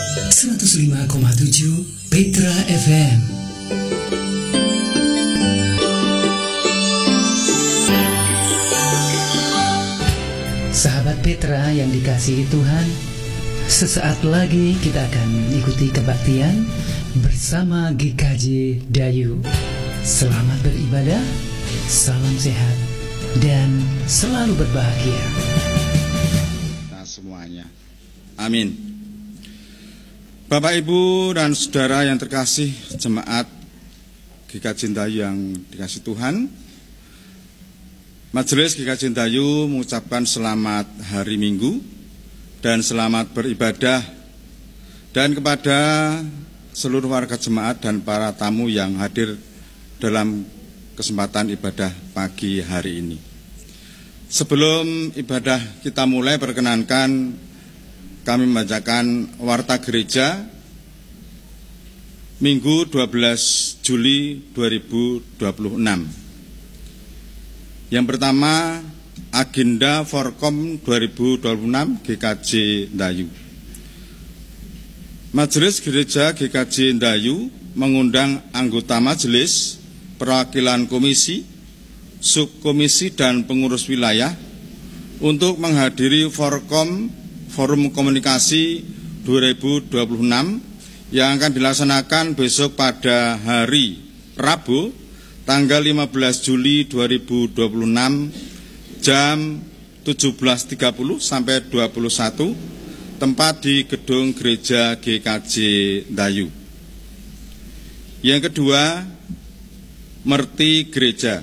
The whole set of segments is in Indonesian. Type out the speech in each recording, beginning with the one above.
105,7 Petra FM. Sahabat Petra yang dikasihi Tuhan, sesaat lagi kita akan ikuti kebaktian bersama GKJ Dayu. Selamat beribadah, salam sehat, dan selalu berbahagia. Nah, semuanya. Amin. Bapak, Ibu, dan Saudara yang terkasih, jemaat GKJ Dayu yang dikasih Tuhan, Majelis GKJ Dayu mengucapkan selamat hari Minggu dan selamat beribadah, dan kepada seluruh warga jemaat dan para tamu yang hadir dalam kesempatan ibadah pagi hari ini. Sebelum ibadah kita mulai, perkenankan kami membacakan warta gereja Minggu 12 Juli 2026. Yang pertama, agenda Forkom 2026 GKJ Dayu. Majelis Gereja GKJ Dayu mengundang anggota majelis, perwakilan komisi, subkomisi, dan pengurus wilayah untuk menghadiri Forkom Forum Komunikasi 2026 yang akan dilaksanakan besok pada hari Rabu tanggal 15 Juli 2026 jam 17.30 sampai 21, tempat di gedung gereja GKJ Dayu. Yang kedua, Merti Gereja.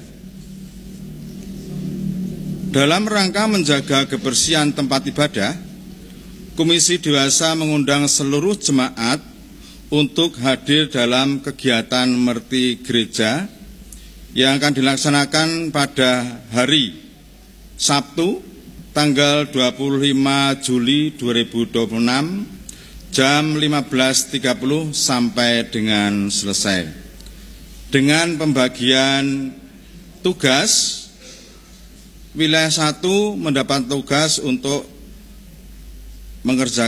Dalam rangka menjaga kebersihan tempat ibadah, Komisi Dewasa mengundang seluruh jemaat untuk hadir dalam kegiatan Merti Gereja yang akan dilaksanakan pada hari Sabtu tanggal 25 Juli 2026 jam 15.30 sampai dengan selesai. Dengan pembagian tugas, wilayah 1 mendapat tugas untuk mengerjakan